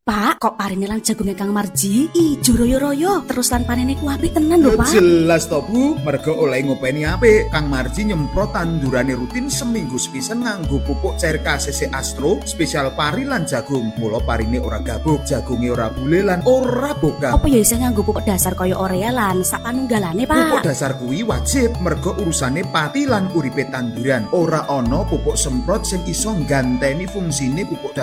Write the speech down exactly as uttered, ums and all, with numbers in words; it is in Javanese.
Pak, kok parine lan jagonge Kang Marji ijo royo-royo terus lan panene ku apik tenan lho, Pak. Jelas to, Bu. Mergo oleh ngopeni apik, Kang Marji nyemprot tandurane rutin seminggu sepisan nganggo pupuk cair K C C Astro spesial pari lan jagung. Mula parine ora gabuk, jagunge ora bule lan ora bokap. Apa ya isih nganggo pupuk dasar kaya Orea lan sak panunggalane, Pak? Pupuk dasar kuwi wajib mergo urusane pati lan uripe tanduran. Ora ana pupuk semprot sing iso ngganteni fungsine pupuk dasar